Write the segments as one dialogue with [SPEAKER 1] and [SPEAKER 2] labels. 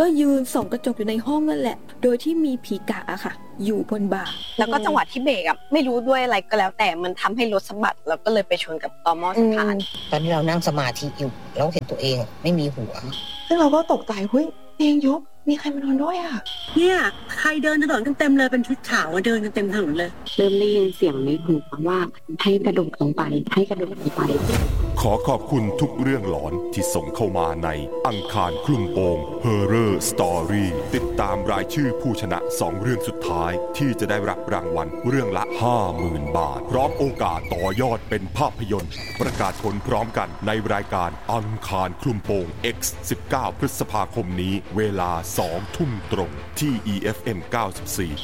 [SPEAKER 1] ก็ยืนส่องกระจกอยู่ในห้องนั่นแหละโดยที่มีผีกะอะค่ะอยู่บนบ่า
[SPEAKER 2] แล้วก็จังหวะที่เบรกอะไม่รู้ด้วยอะไรก็แล้วแต่มันทำให้รถสะบัดแล้วก็เลยไปชนกับตอหม้อสะพาน
[SPEAKER 3] ตอนที่เรานั่งสมาธิอยู่เราเห็นตัวเองไม่มีหัว
[SPEAKER 1] ซึ่งเราก็ตกใจเฮ้ยเตียงยุบมีใครมานอนด้วยอะ
[SPEAKER 4] เนี่ยใครเดินถนนกันเต็มเลยเป็นชุดขาวเดินกันเต็มถนนเลย
[SPEAKER 5] เริ่มได้ยินเสียงในหูว่าให้กระโดดลงไปให้กระโดดลงไป
[SPEAKER 6] ขอขอบคุณทุกเรื่องหลอนที่ส่งเข้ามาในอังคารคลุมโปง Horror Story ติดตามรายชื่อผู้ชนะ2เรื่องสุดท้ายที่จะได้รับรางวัลเรื่องละ 50,000 บาทพร้อมโอกาสต่อยอดเป็นภาพยนตร์ประกาศผลพร้อมกันในรายการอังคารคลุมโปง X 19 พฤษภาคมนี้เวลา 2 ทุ่มตรงที่ EFM 94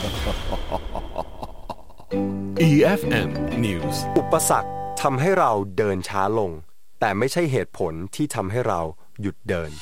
[SPEAKER 7] EFM News อุปสรรคทำให้เราเดินช้าลงแต่ไม่ใช่เหตุผลที่ทำให้เราหยุดเดิน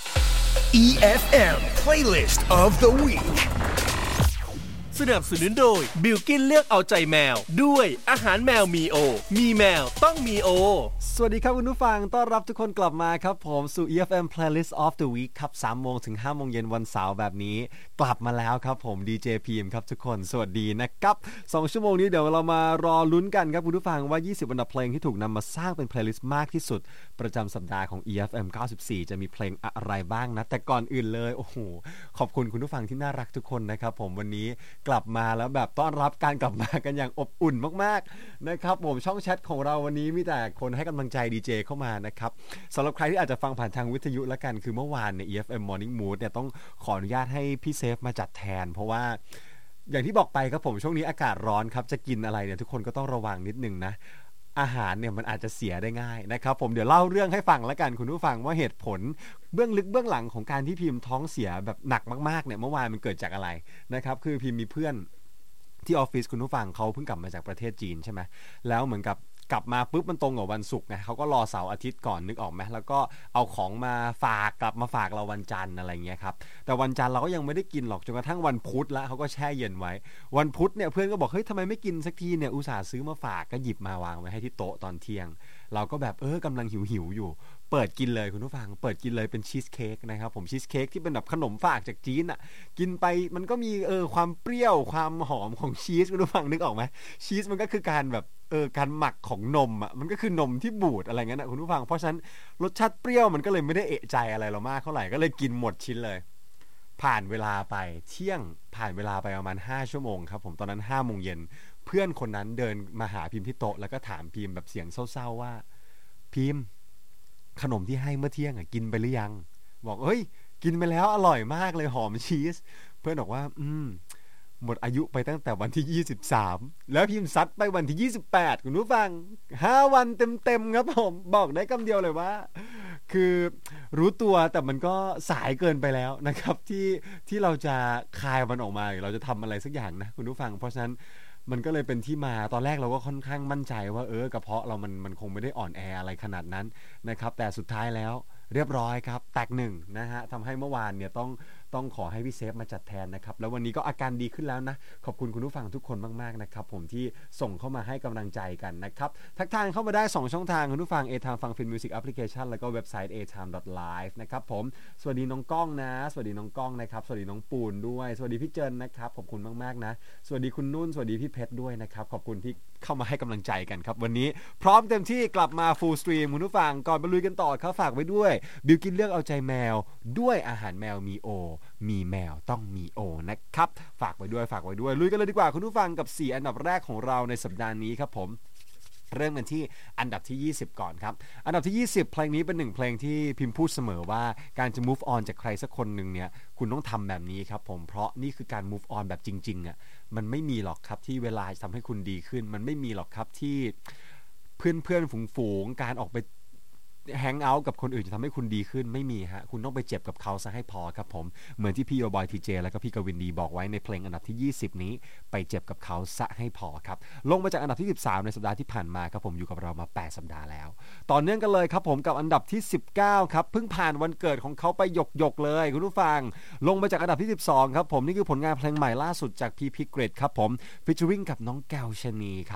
[SPEAKER 8] EFM Playlist of the Week
[SPEAKER 9] สนับสนุนโดยบิลกินเลือกเอาใจแมวด้วยอาหารแมวมีโอมีแมวต้องมีโอ
[SPEAKER 10] สวัสดีครับคุณผู้ฟังต้อนรับทุกคนกลับมาครับผมสู่ EFM Playlist of the Week ครับ 3 โมงถึง 5 โมงเย็นวันเสาร์แบบนี้กลับมาแล้วครับผม DJ พีมครับทุกคนสวัสดีนะครับ2ชั่วโมงนี้เดี๋ยวเรามารอลุ้นกันครับคุณผู้ฟังว่า20อันดับเพลงที่ถูกนำมาสร้างเป็น Playlist มากที่สุดประจำสัปดาห์ของ EFM 94จะมีเพลงอะไรบ้างนะแต่ก่อนอื่นเลยโอ้โหขอบคุณคุณผู้ฟังที่น่ารักทุกคนนะครับผมวันนี้กลับมาแล้วแบบต้อนรับการกลับมากันอย่างอบอุ่นมากๆนะครับผมช่องแชทของเราวันนี้มีแต่คนให้กำลังใจดีเจเข้ามานะครับสำหรับใครที่อาจจะฟังผ่านทางวิทยุละกันคือเมื่อวานเนี่ย EFM Morning Mood เนี่ยต้องขออนุญาตให้พี่เซฟมาจัดแทนเพราะว่าอย่างที่บอกไปครับผมช่วงนี้อากาศร้อนครับจะกินอะไรเนี่ยทุกคนก็ต้องระวังนิดนึงนะอาหารเนี่ยมันอาจจะเสียได้ง่ายนะครับผมเดี๋ยวเล่าเรื่องให้ฟังละกันคุณผู้ฟังว่าเหตุผลเบื้องลึกเบื้องหลังของการที่พิมพ์ท้องเสียแบบหนักมากๆเนี่ยเมื่อวานมันเกิดจากอะไรนะครับคือพิมพ์มีเพื่อนที่ออฟฟิศคุณผู้ฟังเขาเพิ่งกลับมาจากประเทศจีนใช่ไหมแล้วเหมือนกับกลับมาปุ๊บมันตรงกับวันศุกร์ไงเขาก็รอเสาร์อาทิตย์ก่อนนึกออกไหมแล้วก็เอาของมาฝากกลับมาฝากเราวันจันทร์อะไรเงี้ยครับแต่วันจันทร์เราก็ยังไม่ได้กินหรอกจนกระทั่งวันพุธแล้วเขาก็แช่เย็นไว้วันพุธเนี่ยเพื่อนก็บอกเฮ้ยทำไมไม่กินสักทีเนี่ยอุตส่าห์ซื้อมาฝากก็หยิบมาวางไว้ให้ที่โต๊ะตอนเที่ยงเราก็แบบกำลังหิวอยู่เปิดกินเลยคุณผู้ฟังเปิดกินเลยเป็นชีสเค้กนะครับผมชีสเค้กที่เป็นแบบขนมฝากจากจีนอ่ะกินไปมันก็มีความเปรี้ยวความหอมของชีสคุณผู้ฟังนึกออกไหมชีสมันก็คือการแบบการหมักของนมอ่ะมันก็คือนมที่บูดอะไรเงี้ยนะคุณผู้ฟังเพราะฉะนั้นรสชาติเปรี้ยวมันก็เลยไม่ได้เอะใจอะไรเรามากเท่าไหร่ก็เลยกินหมดชิ้นเลยผ่านเวลาไปเที่ยงผ่านเวลาไปประมาณ5ชั่วโมงครับผมตอนนั้น5 โมงเย็นเพื่อนคนนั้นเดินมาหาพิมพ์ที่โต๊ะแล้วก็ถามพิมพ์แบบเสียงเศร้าๆว่าพิมพ์ขนมที่ให้เมื่อเที่ยงกินไปหรือยังบอกเฮ้ยกินไปแล้วอร่อยมากเลยหอมชีสเพื่อนบอกว่าหมดอายุไปตั้งแต่วันที่23แล้วพิมพ์ซัดไปวันที่28คุณผู้ฟัง5วันเต็มๆครับผมบอกได้คำเดียวเลยว่าคือรู้ตัวแต่มันก็สายเกินไปแล้วนะครับที่เราจะคายมันออกมาหรือเราจะทำอะไรสักอย่างนะคุณผู้ฟังเพราะฉะนั้นมันก็เลยเป็นที่มาตอนแรกเราก็ค่อนข้างมั่นใจว่ากระเพาะเรามันคงไม่ได้อ่อนแออะไรขนาดนั้นนะครับแต่สุดท้ายแล้วเรียบร้อยครับแตก1นะฮะทำให้เมื่อวานเนี่ยต้องขอให้พี่เซฟมาจัดแทนนะครับแล้ววันนี้ก็อาการดีขึ้นแล้วนะขอบคุณคุณผู้ฟังทุกคนมากๆนะครับผมที่ส่งเข้ามาให้กำลังใจกันนะครับทักทายเข้ามาได้2ช่องทางคุณผู้ฟัง A-Time ฟังฟินมิวสิกแอปพลิเคชันแล้วก็เว็บไซต์ atime.live นะครับผมสวัสดีน้องก้องนะสวัสดีน้องก้องนะครับสวัสดีน้องปูนด้วยสวัสดีพี่เจินนะครับขอบคุณมากๆนะสวัสดีคุณนุ่นสวัสดีพี่เพชรด้วยนะครับขอบคุณที่เข้ามาให้กำลังใจกันครับวันนี้พร้อมเต็มที่กลับมา full stream คุณผู้ฟังก่อนไปลุยกันต่อครับฝากไว้ด้วยบิวกินเลือกเอาใจแมวด้วยอาหารแมวมีโอมีแมวต้องมีโอนะครับฝากไว้ด้วยลุยกันเลยดีกว่าคุณผู้ฟังกับ4อันดับแรกของเราในสัปดาห์นี้ครับผมเริ่มกันที่อันดับที่20ก่อนครับอันดับที่20เพลงนี้เป็น1เพลงที่พิมพ์พูดเสมอว่าการจะ move on จากใครสักคนนึงเนี่ยคุณต้องทำแบบนี้ครับผมเพราะนี่คือการ move on แบบจริงๆอ่ะมันไม่มีหรอกครับที่เวลาจะทำให้คุณดีขึ้นมันไม่มีหรอกครับที่เพื่อนฝูงการออกไปแฮงเอาท์กับคนอื่นจะทำให้คุณดีขึ้นไม่มีฮะคุณต้องไปเจ็บกับเขาซะให้พอครับผมเหมือนที่พี่โอบอยทีเจแล้วก็พี่กวินดีบอกไว้ในเพลงอันดับที่20นี้ไปเจ็บกับเขาซะให้พอครับลงมาจากอันดับที่13ในสัปดาห์ที่ผ่านมาครับผมอยู่กับเรามา8สัปดาห์แล้วต่อเนื่องกันเลยครับผมกับอันดับที่19ครับเพิ่งผ่านวันเกิดของเขาไปหยกเลยคุณผู้ฟังลงมาจากอันดับที่12ครับผมนี่คือผลงานเพลงใหม่ล่าสุดจากพี่พิกเกรดครับผมฟีเจอริ่งกับน้องแก้วชนีครับ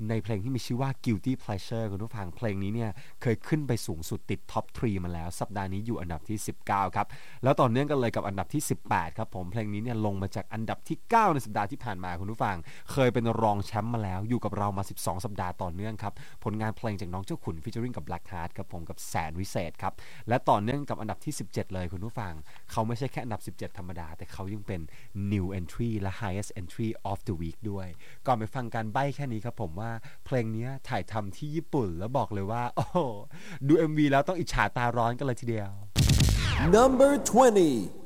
[SPEAKER 10] ในเพลงที่มีชื่อว่า Guilty Pleasure คุณผู้ฟังเพลงนี้เนี่ยเคยขึ้นไปสูงสุดติดท็อป 3 มาแล้วสัปดาห์นี้อยู่อันดับที่19ครับแล้วต่อเนื่องกันเลยกับอันดับที่18ครับผมเพลงนี้เนี่ยลงมาจากอันดับที่9ในสัปดาห์ที่ผ่านมาคุณผู้ฟังเคยเป็นรองแชมป์มาแล้วอยู่กับเรามา12สัปดาห์ต่อเนื่องครับผลงานเพลงจากน้องเจ้าขุนฟีเจอริ่งกับ Black Heart ครับผมกับแสนวิเศษครับและต่อเนื่องกับอันดับที่17เลยคุณผู้ฟังเขาไม่ใช่แค่อันดับ17ธรรมดาแต่เขายังเป็น New Entry และ Highest Entry of the Week ด้วยก่อนไปฟังการใบ้แค่นี้ครับผมว่าเพลงนี้ถ่ายทำที่ญี่ปุ่นแล้วบอกเลยว่าโอ้ดู MV แล้วต้องอิจฉาตาร้อนกันเลยทีเดียว
[SPEAKER 11] Number 20